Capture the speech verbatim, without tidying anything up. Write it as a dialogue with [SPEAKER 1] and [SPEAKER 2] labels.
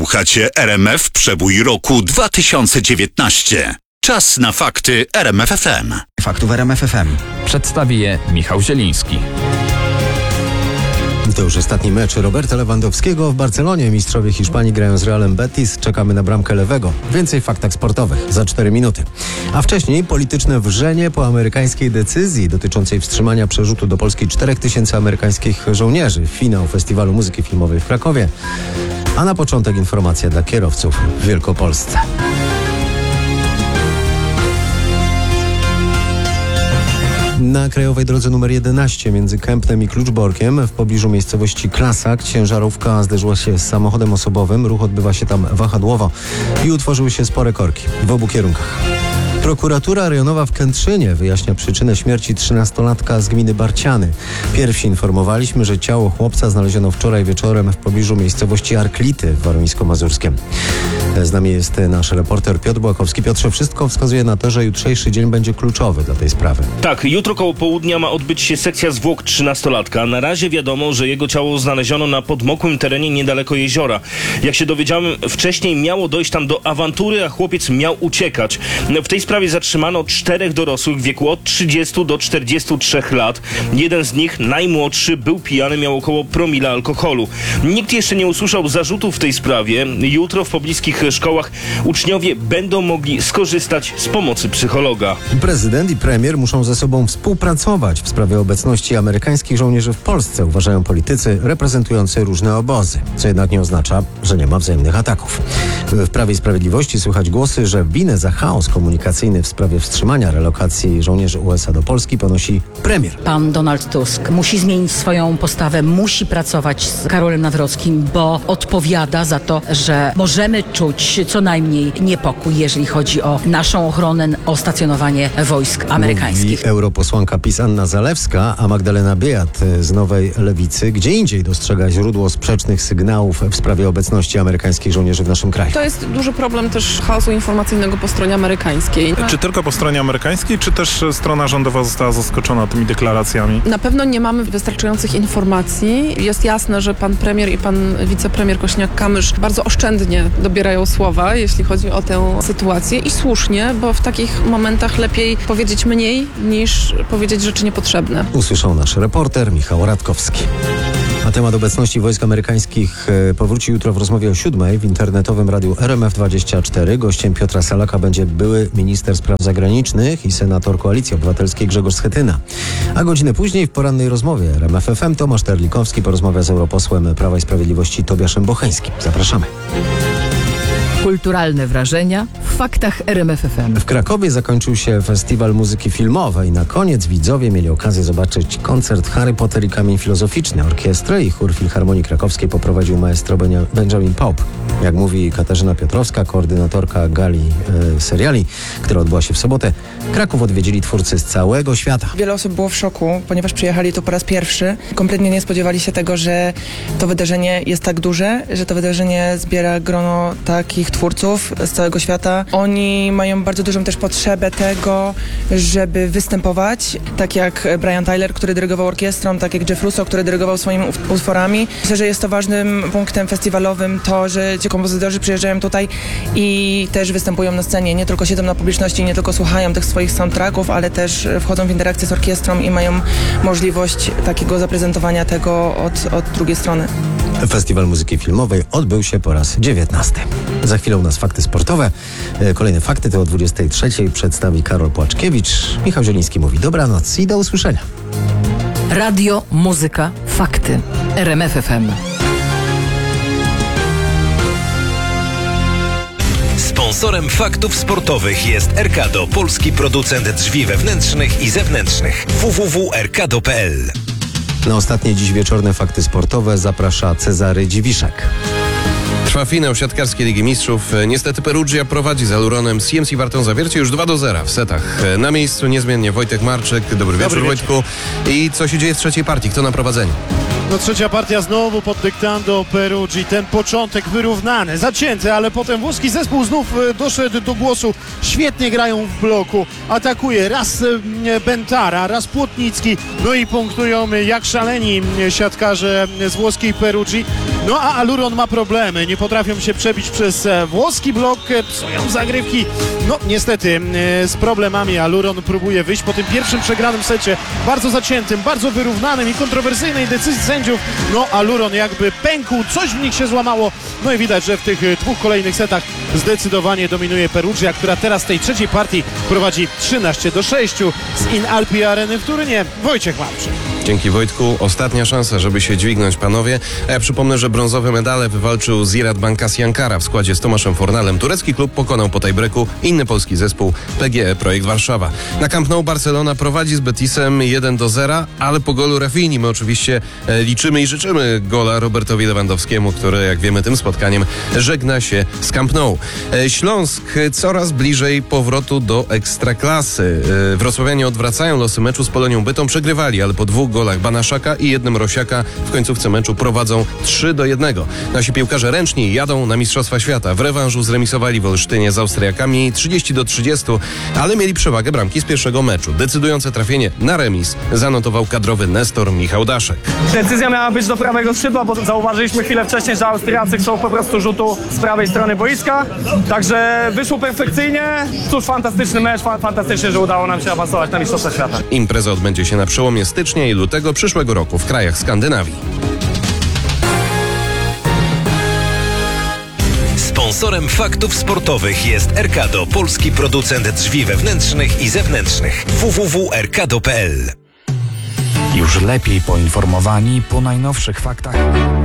[SPEAKER 1] Słuchacie R M F Przebój roku dwa tysiące dziewiętnaście. Czas na fakty R M F F M.
[SPEAKER 2] Faktów R M F F M.
[SPEAKER 3] Przedstawi je Michał Zieliński.
[SPEAKER 4] To już ostatni mecz Roberta Lewandowskiego w Barcelonie. Mistrzowie Hiszpanii grają z Realem Betis. Czekamy na bramkę lewego. Więcej w faktach sportowych za cztery minuty. A wcześniej polityczne wrzenie po amerykańskiej decyzji dotyczącej wstrzymania przerzutu do Polski czterech tysięcy amerykańskich żołnierzy. Finał Festiwalu Muzyki Filmowej w Krakowie. A na początek informacja dla kierowców w Wielkopolsce. Na krajowej drodze numer jedenaście między Kępnem i Kluczborkiem w pobliżu miejscowości Klasak ciężarówka zderzyła się z samochodem osobowym. Ruch odbywa się tam wahadłowo i utworzyły się spore korki w obu kierunkach. Prokuratura rejonowa w Kętrzynie wyjaśnia przyczynę śmierci trzynastolatka z gminy Barciany. Pierwsi informowaliśmy, że ciało chłopca znaleziono wczoraj wieczorem w pobliżu miejscowości Arklity w Warmińsko-Mazurskiem. Z nami jest nasz reporter Piotr Błakowski. Piotrze, wszystko wskazuje na to, że jutrzejszy dzień będzie kluczowy dla tej sprawy.
[SPEAKER 5] Tak, jutro koło południa ma odbyć się sekcja zwłok trzynastolatka. Na razie wiadomo, że jego ciało znaleziono na podmokłym terenie niedaleko jeziora. Jak się dowiedziałem wcześniej, miało dojść tam do awantury, a chłopiec miał uciekać. W tej sprawie zatrzymano czterech dorosłych w wieku od trzydziestu do czterdziestu trzech lat. Jeden z nich, najmłodszy, był pijany, miał około promila alkoholu. Nikt jeszcze nie usłyszał zarzutów w tej sprawie. Jutro w pobliskich szkołach uczniowie będą mogli skorzystać z pomocy psychologa.
[SPEAKER 4] Prezydent i premier muszą ze sobą współpracować w sprawie obecności amerykańskich żołnierzy w Polsce, uważają politycy reprezentujący różne obozy, co jednak nie oznacza, że nie ma wzajemnych ataków. W Prawie i Sprawiedliwości słychać głosy, że winę za chaos komunikacyjny w sprawie wstrzymania relokacji żołnierzy U S A do Polski ponosi premier.
[SPEAKER 6] Pan Donald Tusk musi zmienić swoją postawę, musi pracować z Karolem Nawrockim, bo odpowiada za to, że możemy czuć co najmniej niepokój, jeżeli chodzi o naszą ochronę, o stacjonowanie wojsk amerykańskich.
[SPEAKER 4] Mówi europosłanka PiS Anna Zalewska, a Magdalena Biejat z Nowej Lewicy gdzie indziej dostrzega źródło sprzecznych sygnałów w sprawie obecności amerykańskich żołnierzy w naszym kraju.
[SPEAKER 7] To jest duży problem też chaosu informacyjnego po stronie amerykańskiej.
[SPEAKER 8] Czy tylko po stronie amerykańskiej, czy też strona rządowa została zaskoczona tymi deklaracjami?
[SPEAKER 7] Na pewno nie mamy wystarczających informacji. Jest jasne, że pan premier i pan wicepremier Kosiniak-Kamysz bardzo oszczędnie dobierają słowa, jeśli chodzi o tę sytuację i słusznie, bo w takich momentach lepiej powiedzieć mniej niż powiedzieć rzeczy niepotrzebne.
[SPEAKER 4] Usłyszał nasz reporter Michał Radkowski. A temat obecności wojsk amerykańskich powróci jutro w rozmowie o siódmej w internetowym radiu R M F dwadzieścia cztery. Gościem Piotra Salaka będzie były minister spraw zagranicznych i senator Koalicji Obywatelskiej Grzegorz Schetyna. A godzinę później w porannej rozmowie R M F F M Tomasz Terlikowski porozmawia z europosłem Prawa i Sprawiedliwości Tobiaszem Bocheńskim. Zapraszamy.
[SPEAKER 9] Kulturalne wrażenia w faktach R M F F M.
[SPEAKER 4] W Krakowie zakończył się Festiwal Muzyki Filmowej. Na koniec widzowie mieli okazję zobaczyć koncert Harry Potter i Kamień Filozoficzny. Orkiestrę i chór Filharmonii Krakowskiej poprowadził maestro Benjamin Pope. Jak mówi Katarzyna Piotrowska, koordynatorka gali e, seriali, która odbyła się w sobotę, Kraków odwiedzili twórcy z całego świata.
[SPEAKER 10] Wiele osób było w szoku, ponieważ przyjechali tu po raz pierwszy. Kompletnie nie spodziewali się tego, że to wydarzenie jest tak duże, że to wydarzenie zbiera grono takich twórców z całego świata. Oni mają bardzo dużą też potrzebę tego, żeby występować, tak jak Brian Tyler, który dyrygował orkiestrą, tak jak Jeff Russo, który dyrygował swoimi utworami. Myślę, że jest to ważnym punktem festiwalowym to, że ci kompozytorzy przyjeżdżają tutaj i też występują na scenie. Nie tylko siedzą na publiczności, nie tylko słuchają tych swoich soundtracków, ale też wchodzą w interakcję z orkiestrą i mają możliwość takiego zaprezentowania tego od, od drugiej strony.
[SPEAKER 4] Festiwal Muzyki Filmowej odbył się po raz dziewiętnasty. Za chwilę u nas fakty sportowe. Kolejne fakty to o dwudziestej trzeciej przedstawi Karol Płaczkiewicz. Michał Zieliński mówi dobranoc i do usłyszenia.
[SPEAKER 9] Radio, muzyka, fakty. R M F F M.
[SPEAKER 11] Sponsorem faktów sportowych jest Erkado, polski producent drzwi wewnętrznych i zewnętrznych. w w w kropka erkado kropka p l.
[SPEAKER 4] Na ostatnie dziś wieczorne fakty sportowe zaprasza Cezary Dziwiszek.
[SPEAKER 12] Trwa finał siatkarskiej Ligi Mistrzów. Niestety Perugia prowadzi z Aluronem C M C Wartą Zawiercie już dwa do zera w setach. Na miejscu niezmiennie Wojtek Marczyk. Dobry, Dobry wieczór, wieczór, Wojtku. I co się dzieje w trzeciej partii? Kto na prowadzeniu?
[SPEAKER 13] No trzecia partia znowu pod dyktando Perugii. Ten początek wyrównany, zacięty, ale potem włoski zespół znów doszedł do głosu. Świetnie grają w bloku. Atakuje raz Bentara, raz Płotnicki. No i punktują jak szaleni siatkarze z włoskiej Perugii. No a Aluron ma problemy, nie potrafią się przebić przez e, włoski blok, e, psują zagrywki. No niestety e, z problemami Aluron próbuje wyjść po tym pierwszym przegranym secie, bardzo zaciętym, bardzo wyrównanym i kontrowersyjnej decyzji sędziów. No Aluron jakby pękł, coś w nich się złamało. No i widać, że w tych e, dwóch kolejnych setach zdecydowanie dominuje Perugia, która teraz w tej trzeciej partii prowadzi trzynaście do sześciu z In Alpi Areny w Turynie. Wojciech Marczyk.
[SPEAKER 12] Dzięki Wojtku. Ostatnia szansa, żeby się dźwignąć, panowie. A ja przypomnę, że brązowe medale wywalczył Ziraat Bankasi Ankara w składzie z Tomaszem Fornalem. Turecki klub pokonał po tiebreaku inny polski zespół P G E Projekt Warszawa. Na Camp Nou Barcelona prowadzi z Betisem jeden do zera, ale po golu Rafini my oczywiście e, liczymy i życzymy gola Robertowi Lewandowskiemu, który, jak wiemy, tym spotkaniem żegna się z Camp Nou. E, Śląsk coraz bliżej powrotu do Ekstraklasy. E, wrocławianie odwracają losy meczu z Polonią Bytom. Przegrywali, ale po dwóch golach Banaszaka i jednym Rosiaka w końcówce meczu prowadzą trzy do jednego. Nasi piłkarze ręczni jadą na Mistrzostwa Świata. W rewanżu zremisowali w Olsztynie z Austriakami trzydzieści do trzydziestu, ale mieli przewagę bramki z pierwszego meczu. Decydujące trafienie na remis zanotował kadrowy Nestor Michał Daszek.
[SPEAKER 2] Decyzja miała być do prawego skrzydła, bo zauważyliśmy chwilę wcześniej, że Austriacy chcą po prostu rzutu z prawej strony boiska. Także wyszło perfekcyjnie. Cóż, fantastyczny mecz, fa- fantastycznie, że udało nam się awansować na Mistrzostwa Świata.
[SPEAKER 12] Impreza odbędzie się na przełomie stycznia i lutego przyszłego roku w krajach Skandynawii.
[SPEAKER 11] Sponsorem faktów sportowych jest Erkado, polski producent drzwi wewnętrznych i zewnętrznych. w w w kropka erkado kropka p l.
[SPEAKER 3] Już lepiej poinformowani po najnowszych faktach.